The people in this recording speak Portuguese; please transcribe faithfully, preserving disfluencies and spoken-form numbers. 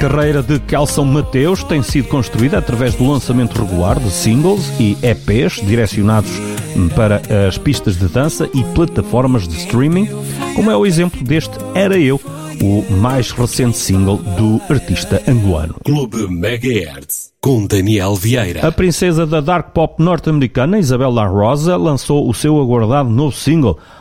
carreira de Kelson Mateus tem sido construída através do lançamento regular de singles e E Pês direcionados para as pistas de dança e plataformas de streaming, como é o exemplo deste Era Eu, o mais recente single do artista angolano. Clube Megahertz, com Daniel Vieira. A princesa da dark pop norte-americana, Isabel La Rosa, lançou o seu aguardado novo single,